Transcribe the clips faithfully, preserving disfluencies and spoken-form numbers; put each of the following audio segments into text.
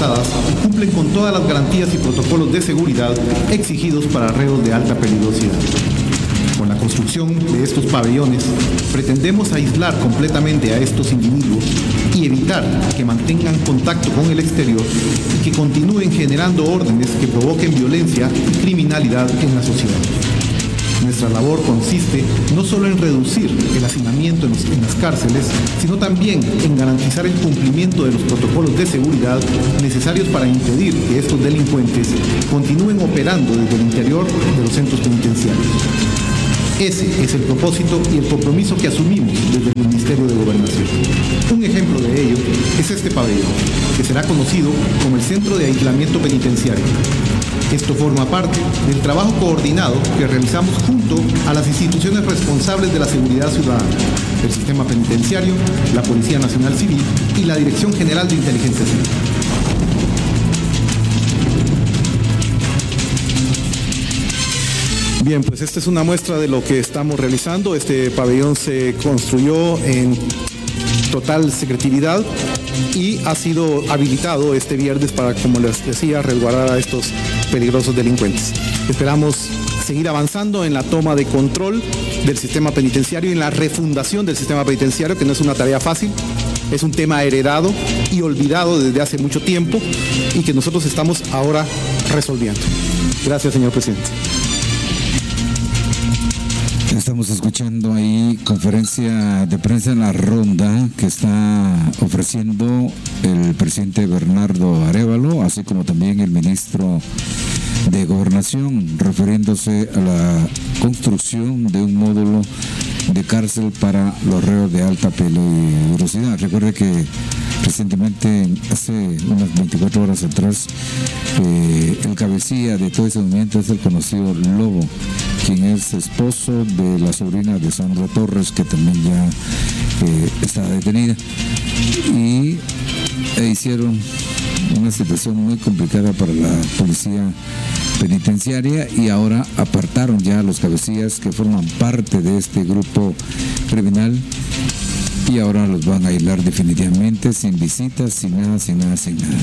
avanzadas y cumplen con todas las garantías y protocolos de seguridad exigidos para reos de alta peligrosidad. Con la construcción de estos pabellones, pretendemos aislar completamente a estos individuos y evitar que mantengan contacto con el exterior y que continúen generando órdenes que provoquen violencia y criminalidad en la sociedad. Nuestra labor consiste no solo en reducir el hacinamiento en, los, en las cárceles, sino también en garantizar el cumplimiento de los protocolos de seguridad necesarios para impedir que estos delincuentes continúen operando desde el interior de los centros penitenciarios. Ese es el propósito y el compromiso que asumimos desde el Ministerio de Gobernación. Un ejemplo de ello es este pabellón, que será conocido como el Centro de Aislamiento Penitenciario. Esto forma parte del trabajo coordinado que realizamos junto a las instituciones responsables de la seguridad ciudadana, el sistema penitenciario, la Policía Nacional Civil y la Dirección General de Inteligencia Civil. Bien, pues esta es una muestra de lo que estamos realizando. Este pabellón se construyó en total secretividad y ha sido habilitado este viernes para, como les decía, resguardar a estos peligrosos delincuentes. Esperamos seguir avanzando en la toma de control del sistema penitenciario y en la refundación del sistema penitenciario, que no es una tarea fácil. Es un tema heredado y olvidado desde hace mucho tiempo y que nosotros estamos ahora resolviendo. Gracias, señor presidente. Estamos escuchando ahí conferencia de prensa en la ronda que está ofreciendo el presidente Bernardo Arévalo, así como también el ministro de Gobernación, refiriéndose a la construcción de un módulo de cárcel para los reos de alta peligrosidad. Recuerde que recientemente, hace unas veinticuatro horas atrás, eh, el cabecilla de todo ese movimiento es el conocido Lobo, quien es esposo de la sobrina de Sandra Torres, que también ya eh, está detenida. Y e hicieron una situación muy complicada para la policía penitenciaria y ahora apartaron ya a los cabecillas que forman parte de este grupo criminal y ahora los van a aislar definitivamente, sin visitas, sin nada, sin nada, sin nada.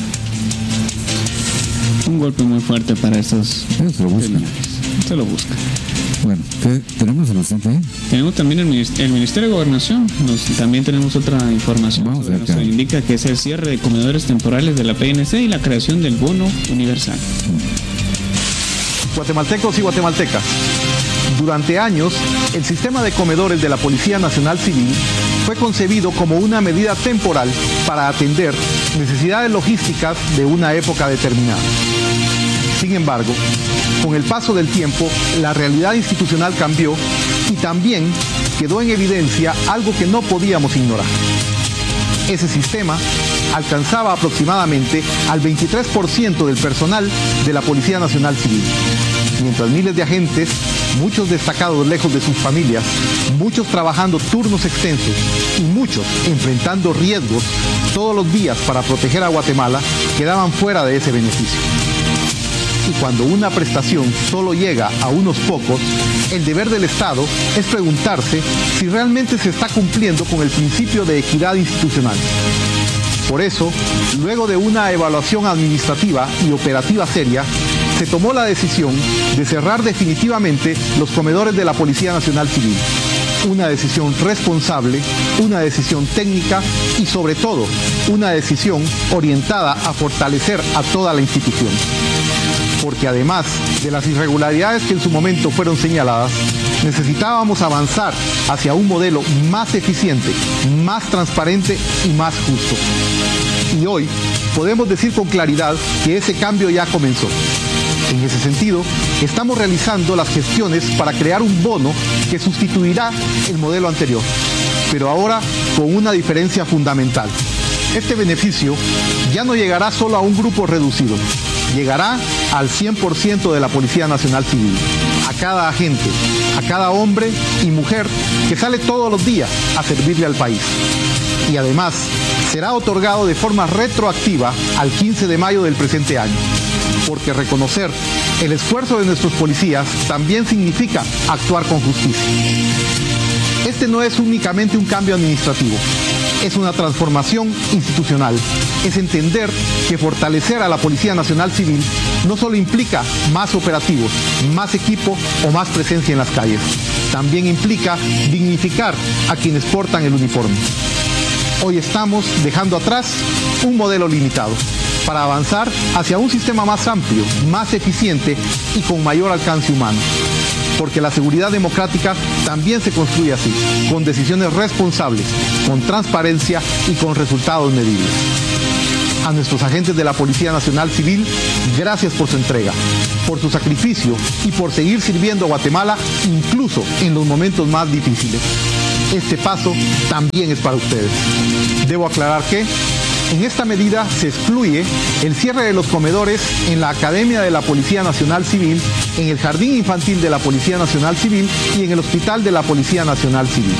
Un golpe muy fuerte para esos. Se lo buscan. Se lo busca. Bueno, ¿qué tenemos el presidente ahí? Tenemos también el, minister, el Ministerio de Gobernación. Nos, también tenemos otra información. Vamos a ver nos indica que es el cierre de comedores temporales de la P N C y la creación del bono universal. Guatemaltecos y guatemaltecas, durante años, el sistema de comedores de la Policía Nacional Civil fue concebido como una medida temporal para atender necesidades logísticas de una época determinada. Sin embargo, con el paso del tiempo, la realidad institucional cambió y también quedó en evidencia algo que no podíamos ignorar. Ese sistema alcanzaba aproximadamente al veintitrés por ciento del personal de la Policía Nacional Civil, mientras miles de agentes, muchos destacados lejos de sus familias, muchos trabajando turnos extensos y muchos enfrentando riesgos todos los días para proteger a Guatemala, quedaban fuera de ese beneficio. Y cuando una prestación solo llega a unos pocos, el deber del Estado es preguntarse si realmente se está cumpliendo con el principio de equidad institucional. Por eso, luego de una evaluación administrativa y operativa seria, se tomó la decisión de cerrar definitivamente los comedores de la Policía Nacional Civil. Una decisión responsable, una decisión técnica y sobre todo, una decisión orientada a fortalecer a toda la institución. Porque además de las irregularidades que en su momento fueron señaladas, necesitábamos avanzar hacia un modelo más eficiente, más transparente y más justo. Y hoy podemos decir con claridad que ese cambio ya comenzó. En ese sentido, estamos realizando las gestiones para crear un bono que sustituirá el modelo anterior, pero ahora con una diferencia fundamental. Este beneficio ya no llegará solo a un grupo reducido, llegará al cien por ciento de la Policía Nacional Civil, a cada agente, a cada hombre y mujer que sale todos los días a servirle al país. Y además, será otorgado de forma retroactiva al quince de mayo del presente año, porque reconocer el esfuerzo de nuestros policías también significa actuar con justicia. Este no es únicamente un cambio administrativo, es una transformación institucional. Es entender que fortalecer a la Policía Nacional Civil no solo implica más operativos, más equipo o más presencia en las calles. También implica dignificar a quienes portan el uniforme. Hoy estamos dejando atrás un modelo limitado para avanzar hacia un sistema más amplio, más eficiente y con mayor alcance humano. Porque la seguridad democrática también se construye así, con decisiones responsables, con transparencia y con resultados medibles. A nuestros agentes de la Policía Nacional Civil, gracias por su entrega, por su sacrificio y por seguir sirviendo a Guatemala incluso en los momentos más difíciles. Este paso también es para ustedes. Debo aclarar que en esta medida se excluye el cierre de los comedores en la Academia de la Policía Nacional Civil, en el Jardín Infantil de la Policía Nacional Civil y en el Hospital de la Policía Nacional Civil.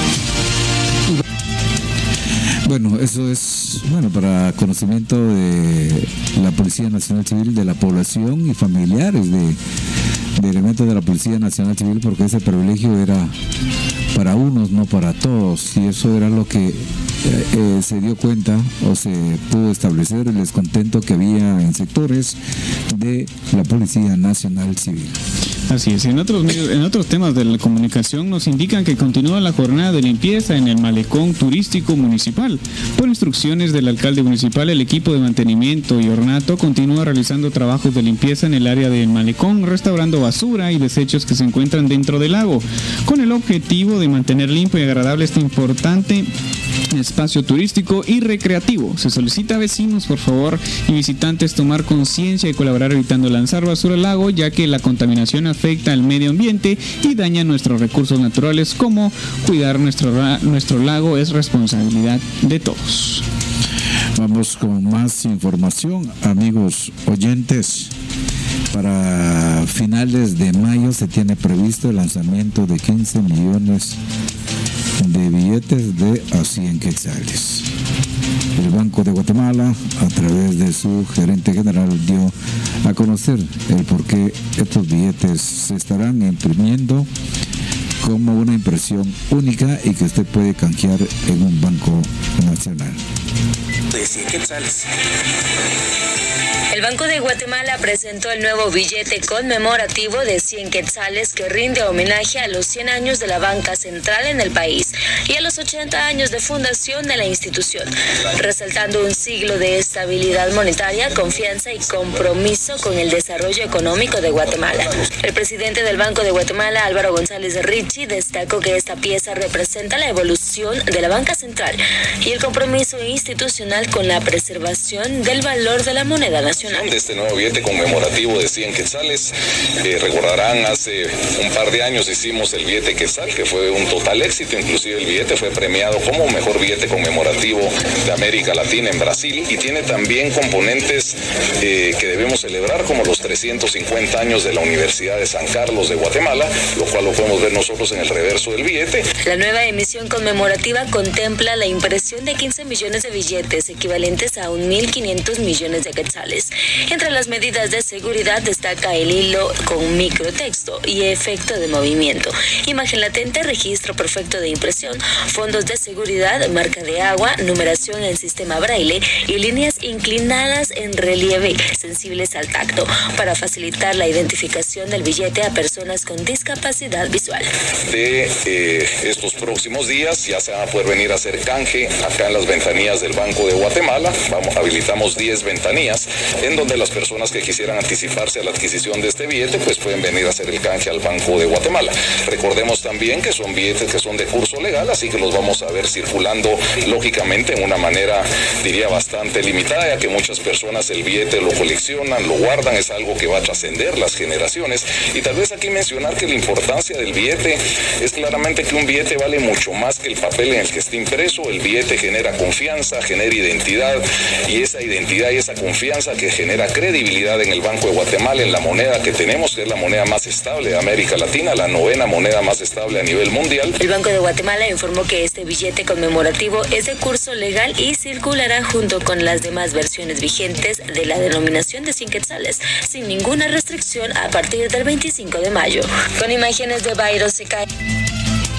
Bueno, eso es bueno para conocimiento de la Policía Nacional Civil, de la población y familiares de, de elementos de la Policía Nacional Civil, porque ese privilegio era para unos, no para todos, y eso era lo que eh, eh, se dio cuenta o se pudo establecer el descontento que había en sectores de la Policía Nacional Civil. Así es, en otros medios, en otros temas de la comunicación nos indican que continúa la jornada de limpieza en el malecón turístico municipal. Por instrucciones del alcalde municipal, el equipo de mantenimiento y ornato continúa realizando trabajos de limpieza en el área del malecón, restaurando basura y desechos que se encuentran dentro del lago, con el objetivo de mantener limpio y agradable este importante espacio turístico y recreativo. Se solicita a vecinos, por favor, y visitantes tomar conciencia y colaborar evitando lanzar basura al lago, ya que la contaminación afecta al medio ambiente y daña nuestros recursos naturales. Como cuidar nuestro, nuestro lago es responsabilidad de todos. Vamos con más información, amigos oyentes. Para finales de mayo se tiene previsto el lanzamiento de quince millones de billetes de a cien quetzales. El Banco de Guatemala, a través de su gerente general, dio a conocer el por qué estos billetes se estarán imprimiendo como una impresión única y que usted puede canjear en un banco nacional. De cien quetzales. El Banco de Guatemala presentó el nuevo billete conmemorativo de cien quetzales que rinde homenaje a los cien años de la banca central en el país y a los ochenta años de fundación de la institución, resaltando un siglo de estabilidad monetaria, confianza y compromiso con el desarrollo económico de Guatemala. El presidente del Banco de Guatemala, Álvaro González Richie, destacó que esta pieza representa la evolución de la banca central y el compromiso institucional con la preservación del valor de la moneda nacional. De este nuevo billete conmemorativo de cien quetzales, eh, recordarán, hace un par de años hicimos el billete quetzal, que fue un total éxito. Inclusive el billete fue premiado como mejor billete conmemorativo de América Latina en Brasil, y tiene también componentes eh, que debemos celebrar, como los trescientos cincuenta años de la Universidad de San Carlos de Guatemala, lo cual lo podemos ver nosotros en el reverso del billete. La nueva emisión conmemorativa contempla la impresión de quince millones de billetes, equivalentes a mil quinientos millones de quetzales. Entre las medidas de seguridad destaca el hilo con microtexto y efecto de movimiento, imagen latente, registro perfecto de impresión, fondos de seguridad, marca de agua, numeración en sistema braille y líneas inclinadas en relieve sensibles al tacto para facilitar la identificación del billete a personas con discapacidad visual. De eh, estos próximos días ya se va a poder venir a hacer canje acá en las ventanillas del Banco de Guatemala. Vamos, habilitamos diez ventanillas en donde las personas que quisieran anticiparse a la adquisición de este billete pues pueden venir a hacer el canje al Banco de Guatemala. Recordemos también que son billetes que son de curso legal, así que los vamos a ver circulando lógicamente en una manera, diría, bastante limitada, ya que muchas personas el billete lo coleccionan, lo guardan, es algo que va a trascender las generaciones. Y tal vez aquí mencionar que la importancia del billete es claramente que un billete vale mucho más que el papel en el que está impreso. El billete genera confianza, genera identidad, y esa identidad y esa confianza que genera credibilidad en el Banco de Guatemala, en la moneda que tenemos, que es la moneda más estable de América Latina, la novena moneda más estable a nivel mundial. El Banco de Guatemala informó que este billete conmemorativo es de curso legal y circulará junto con las demás versiones vigentes de la denominación de cien quetzales, sin ninguna restricción, a partir del veinticinco de mayo. Con imágenes de Bayro Secay.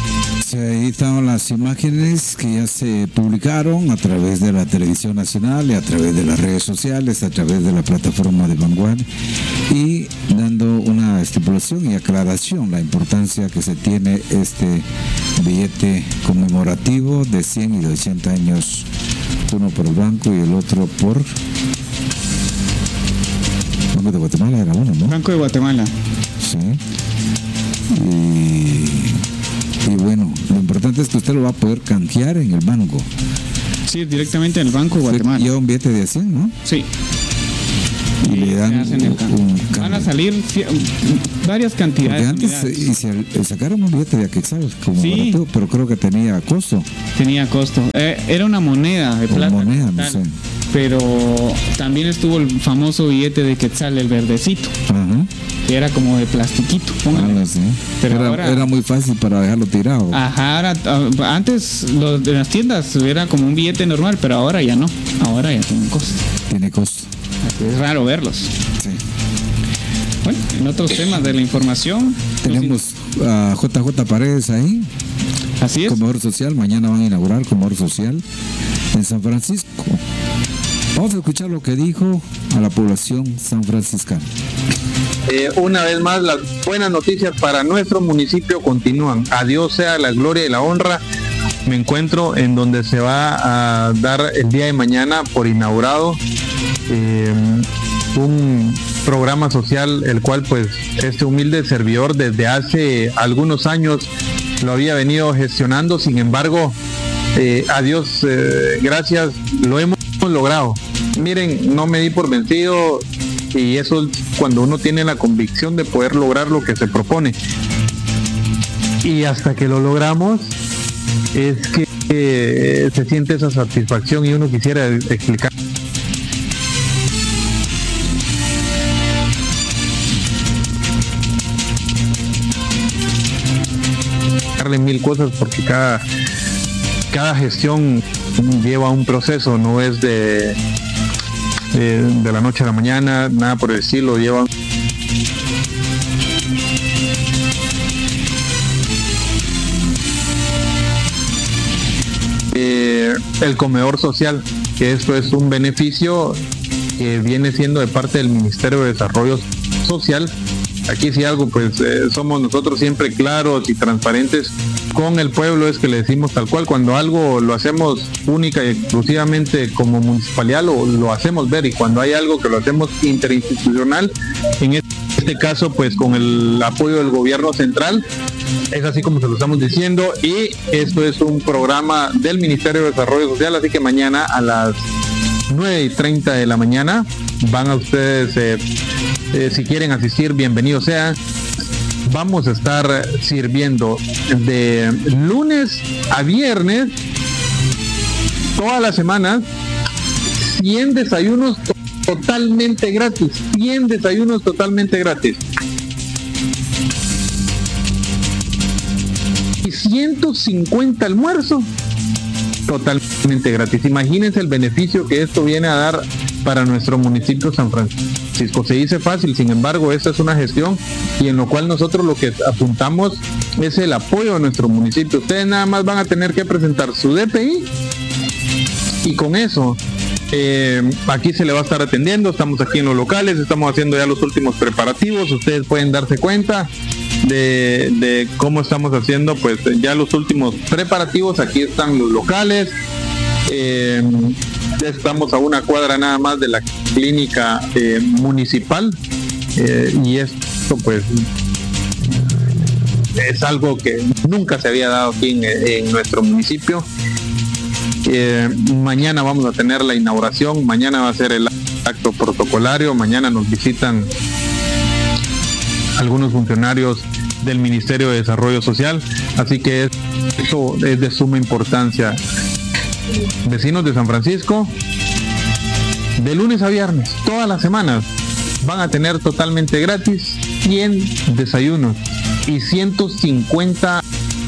Sí, ahí estaban las imágenes que ya se publicaron a través de la televisión nacional y a través de las redes sociales, a través de la plataforma de Vanguard, y dando una estipulación y aclaración la importancia que se tiene este billete conmemorativo de cien y de ochenta años, uno por el banco y el otro por Banco de Guatemala, era uno, ¿no? Banco de Guatemala. Sí. Y Y bueno, lo importante es que usted lo va a poder canjear en el banco. Sí, directamente en el Banco de Guatemala. Lleva un billete de cien, ¿no? Sí. Y, y le dan hacen el un, un Van a salir varias cantidades. Porque antes y se, sacaron un billete de Aquexal como sí, barato, pero creo que tenía costo. Tenía costo. Eh, era una moneda de o plata. moneda, no sé. Pero también estuvo el famoso billete de Quetzal, el verdecito. Ajá. Que era como de plastiquito. Ah, sí. Pero era, ahora, era muy fácil para dejarlo tirado. Ajá, era, antes los de las tiendas era como un billete normal, pero ahora ya no. Ahora ya tienen costo. Tiene costo. Es raro verlos. Sí. Bueno, en otros temas de la información tenemos a J J Paredes ahí. Así es. Comedor social, mañana van a inaugurar comedor social en San Francisco. Vamos a escuchar lo que dijo a la población sanfranciscana. Eh, una vez más, las buenas noticias para nuestro municipio continúan. A Dios sea la gloria y la honra. Me encuentro en donde se va a dar el día de mañana por inaugurado eh, un programa social, el cual pues este humilde servidor desde hace algunos años lo había venido gestionando. Sin embargo, eh, a Dios eh, gracias, lo hemos logrado. Miren, no me di por vencido, y eso es cuando uno tiene la convicción de poder lograr lo que se propone. Y hasta que lo logramos es que eh, se siente esa satisfacción, y uno quisiera explicar. Darle mil cosas, porque cada cada gestión lleva un proceso, no es de de, de la noche a la mañana, nada por el estilo, lleva eh, el comedor social, que esto es un beneficio que viene siendo de parte del Ministerio de Desarrollo Social. Aquí si algo, pues eh, somos nosotros siempre claros y transparentes con el pueblo, es que le decimos tal cual. Cuando algo lo hacemos única y exclusivamente como municipalidad, lo, lo hacemos ver, y cuando hay algo que lo hacemos interinstitucional, en este caso pues con el apoyo del gobierno central, es así como se lo estamos diciendo. Y esto es un programa del Ministerio de Desarrollo Social, así que mañana a las nueve y treinta de la mañana van a ustedes, eh, eh, si quieren asistir, bienvenidos sean. Vamos a estar sirviendo de lunes a viernes, todas las semanas, cien desayunos totalmente gratis, cien desayunos totalmente gratis. Y ciento cincuenta almuerzos totalmente gratis. Imagínense el beneficio que esto viene a dar para nuestro municipio San Francisco. Se dice fácil, sin embargo, esta es una gestión y en lo cual nosotros lo que apuntamos es el apoyo a nuestro municipio. Ustedes nada más van a tener que presentar su D P I y con eso eh, aquí se le va a estar atendiendo. Estamos aquí en los locales, estamos haciendo ya los últimos preparativos. Ustedes pueden darse cuenta de, de cómo estamos haciendo pues ya los últimos preparativos. Aquí están los locales. Eh, estamos a una cuadra nada más de la clínica eh, municipal, eh, y esto pues es algo que nunca se había dado aquí en, en nuestro municipio. Eh, mañana vamos a tener la inauguración, mañana va a ser el acto protocolario, mañana nos visitan algunos funcionarios del Ministerio de Desarrollo Social, así que esto es de suma importancia. Vecinos de San Francisco, de lunes a viernes, todas las semanas, van a tener totalmente gratis cien desayunos y ciento cincuenta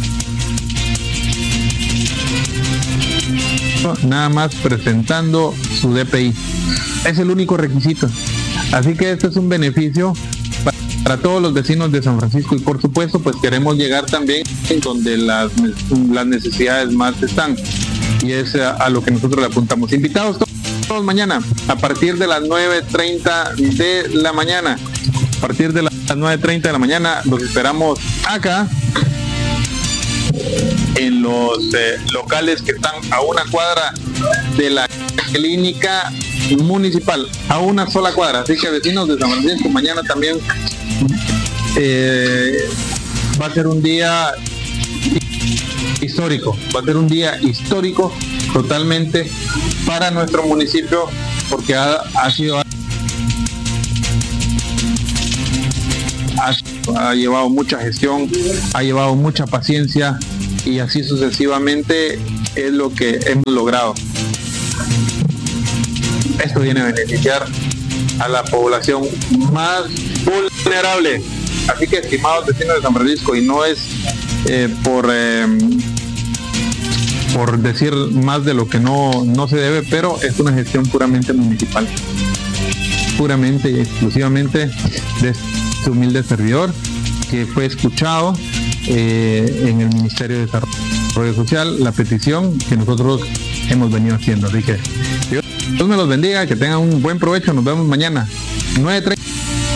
nada más presentando su D P I. Es el único requisito. Así que este es un beneficio para todos los vecinos de San Francisco, y por supuesto pues queremos llegar también en donde las, las necesidades más están, y es a, a lo que nosotros le apuntamos. Invitados todos, todos mañana a partir de las nueve treinta de la mañana. A partir de las nueve treinta de la mañana los esperamos acá en los eh, locales que están a una cuadra de la clínica municipal, a una sola cuadra. Así que vecinos de San Francisco, mañana también eh, va a ser un día histórico, va a ser un día histórico totalmente para nuestro municipio, porque ha, ha sido ha, ha llevado mucha gestión, ha llevado mucha paciencia, y así sucesivamente es lo que hemos logrado. Esto viene a beneficiar a la población más vulnerable. Así que, estimados vecinos de San Francisco, y no es eh, por eh, por decir más de lo que no, no se debe, pero es una gestión puramente municipal, puramente y exclusivamente de este humilde servidor, que fue escuchado eh, en el Ministerio de Desarrollo Social, la petición que nosotros hemos venido haciendo. Así que Dios, Dios me los bendiga, que tengan un buen provecho. Nos vemos mañana nueve treinta.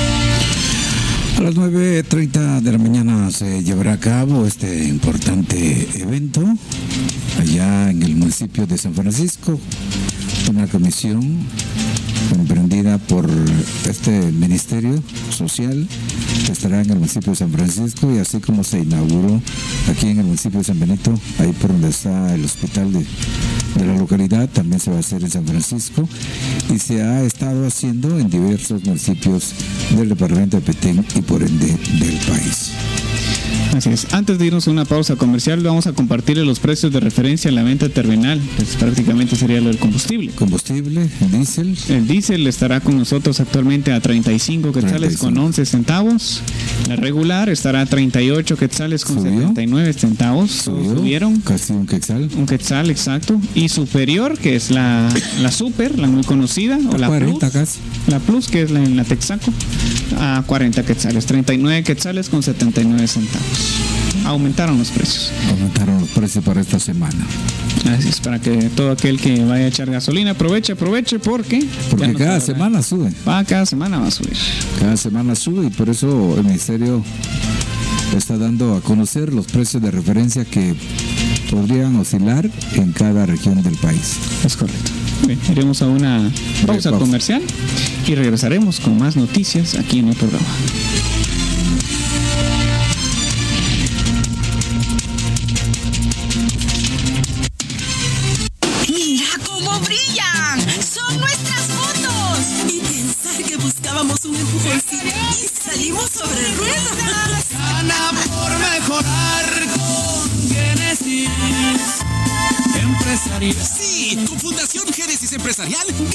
A las nueve treinta de la mañana se llevará a cabo este importante evento allá en el municipio de San Francisco. Una comisión emprendida por este Ministerio Social que estará en el municipio de San Francisco, y así como se inauguró aquí en el municipio de San Benito, ahí por donde está el hospital de, de la localidad, también se va a hacer en San Francisco, y se ha estado haciendo en diversos municipios del departamento de Petén y por ende del país. Así es. Antes de irnos a una pausa comercial, vamos a compartirle los precios de referencia en la venta terminal. Pues prácticamente sería lo del combustible. Combustible, diésel. El diésel estará con nosotros actualmente a treinta y cinco quetzales con once centavos. La regular estará a treinta y ocho quetzales con ¿Subió? setenta y nueve centavos. ¿Subió? Subieron. Casi un quetzal. Un quetzal, exacto. Y superior, que es la, la super, la muy conocida, o la cuarenta plus. casi. La plus, que es la en la Texaco, a cuarenta quetzales, treinta y nueve quetzales con setenta y nueve centavos. Aumentaron los precios. Aumentaron los precios para esta semana. Así es, para que todo aquel que vaya a echar gasolina aproveche, aproveche, porque... Porque no cada sabe, semana sube. va, cada semana va a subir. Cada semana sube, y por eso el Ministerio está dando a conocer los precios de referencia que podrían oscilar en cada región del país. Es correcto. Bien, iremos a una pausa pausa. comercial y regresaremos con más noticias aquí en el programa. ¡Mira cómo brillan! ¡Son nuestras fotos! Y pensar que buscábamos un empujoncito y salimos sobre ruedas. Gana por mejorar con Génesis Empresarial. Sí, tu Fundación Génesis Empresarial